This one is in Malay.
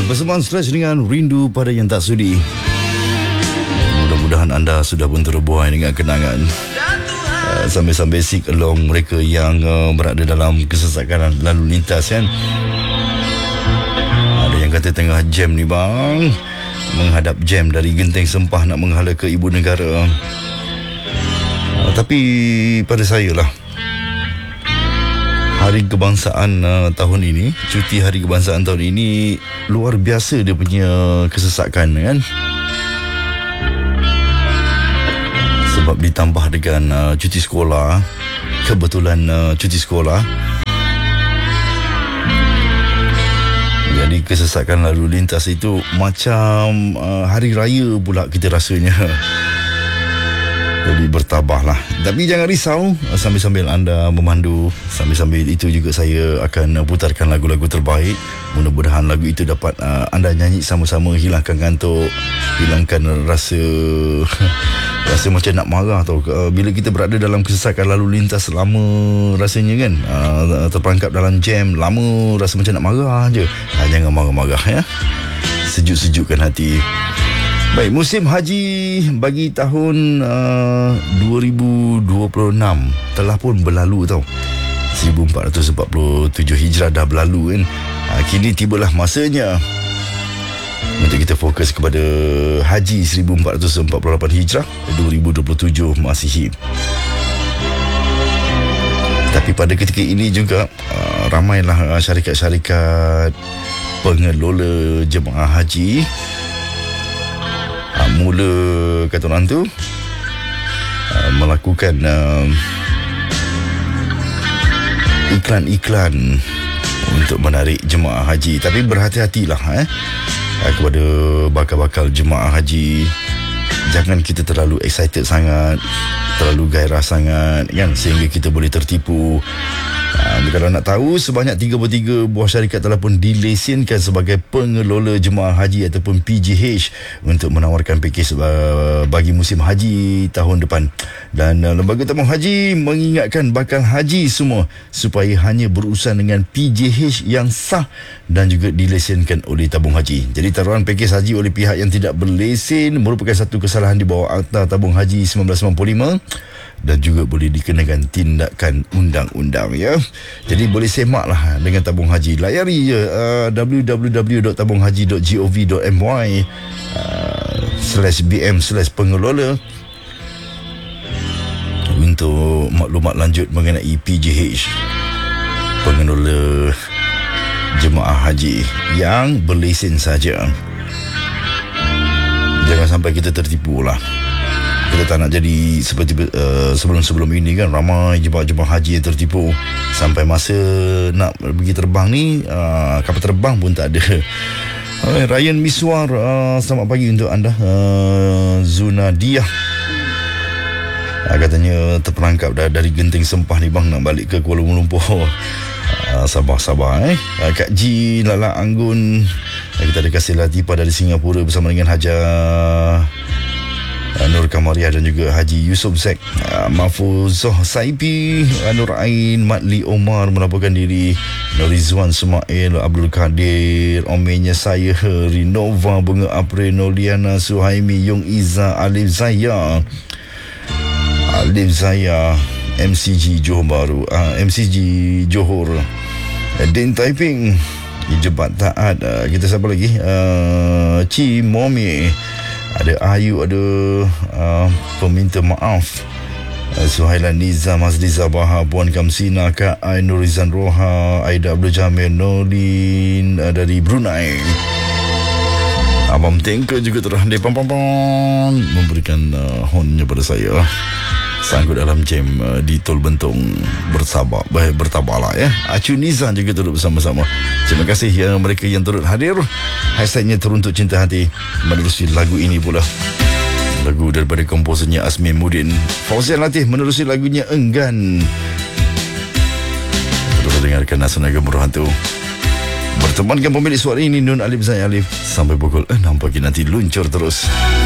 Bersamaan Slash dengan Rindu Pada Yang Tak Sudi. Mudah-mudahan anda sudah pun terbuai dengan kenangan sambil-sambil seek along mereka yang berada dalam kesesakan lalu lintas kan. Ada yang kata tengah jam ni bang, menghadap jam dari Genting Sempah nak menghala ke ibu negara. Tapi pada saya lah, Hari Kebangsaan tahun ini, cuti Hari Kebangsaan tahun ini luar biasa dia punya kesesakan kan. Sebab ditambah dengan cuti sekolah, kebetulan cuti sekolah, jadi kesesakan lalu lintas itu macam hari raya pula kita rasanya. Jadi bertabahlah. Tapi jangan risau, sambil-sambil anda memandu, sambil-sambil itu juga saya akan putarkan lagu-lagu terbaik. Mudah-mudahan lagu itu dapat anda nyanyi sama-sama, hilangkan ngantuk, hilangkan rasa macam nak marah tau. Bila kita berada dalam kesesakan lalu lintas lama rasanya kan, terperangkap dalam jam lama, rasa macam nak marah je. Jangan marah-marah ya. Sejuk-sejukkan hati. Baik, musim haji bagi tahun 2026 telah pun berlalu tau. 1447 Hijrah dah berlalu kan. Kini tibalah masanya untuk kita fokus kepada Haji 1448 Hijrah 2027 Masihi. Tapi pada ketika ini juga ramailah syarikat-syarikat pengelola jemaah haji mula kata orang tu melakukan iklan-iklan untuk menarik jemaah haji. Tapi berhati-hatilah kepada bakal-bakal jemaah haji. Jangan kita terlalu excited sangat, terlalu gairah sangat kan, sehingga kita boleh tertipu. Kalau nak tahu, sebanyak 33 buah syarikat telah pun dilesenkan sebagai pengelola jemaah haji ataupun PJH untuk menawarkan pakej bagi musim haji tahun depan. Dan Lembaga Tabung Haji mengingatkan bakal haji semua supaya hanya berurusan dengan PJH yang sah dan juga dilesenkan oleh Tabung Haji. Jadi tawaran pakej haji oleh pihak yang tidak berlesen merupakan satu kesalahan di bawah Akta Tabung Haji 1995 dan juga boleh dikenakan tindakan undang-undang ya. Jadi boleh semaklah dengan Tabung Haji. Layari je www.tabunghaji.gov.my /BM/pengelola untuk maklumat lanjut mengenai PJH, pengelola jemaah haji yang berlesen saja. Jangan sampai kita tertipu lah. Kita tak nak jadi seperti sebelum-sebelum ini kan, ramai jemaah haji yang tertipu. Sampai masa nak pergi terbang ni, kapal terbang pun tak ada. Ryan Miswar, selamat pagi untuk anda. Zunadiah, katanya terperangkap dari Genting Sempah ni bang, nak balik ke Kuala Lumpur. Sabar-sabar Kak Ji, Lala Anggun, kita ada Kasih Latifah dari Singapura bersama dengan Hajar Nur Kamariah dan juga Haji Yusof Zek, Mahfuzoh Saipi, Nur Ain, Matli Omar melaporkan diri, Norizwan Semail, Abdul Kadir, Omenya saya, Rinova, Bunga April, Noliana Suhaimi, Yung Iza, Alif Zaya, MCG Johor Baru, MCG Johor, Din Taiping, Jebat Taat, kita siapa lagi, Ci Momi, ada Ayu, ada peminta maaf, Suhailan Nizam, Azliza Baha, Puan Kamsina, Kak Ai, Nurizan Roha, Aida Abdul Jamil, Nolin dari Brunei. Abang Tengke juga telah memberikan honnya pada saya. Sanggup dalam jam di Tol Bentong. Bertabarlah ya. Acu Nizam juga turut bersama-sama. Terima kasih yang mereka yang turut hadir. Hashtagnya teruntuk cinta hati. Menerusi lagu ini pula, lagu daripada komposernya Azmin Mudin. Fauzian Latif menerusi lagunya Enggan. Terus dengarkan Nasional Gemuruh Hantu. Bertemankan pemilik suara ini Nun Alif Zain Alif sampai pukul 6 pagi nanti, luncur terus.